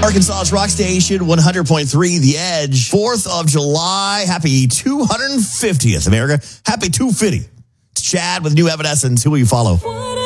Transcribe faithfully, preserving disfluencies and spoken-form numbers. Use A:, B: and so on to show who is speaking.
A: Arkansas's Rock Station, one hundred point three, The Edge. fourth of July. Happy two hundred fiftieth, America. Happy two fifty. It's Chad with New Evanescence. Who will you follow?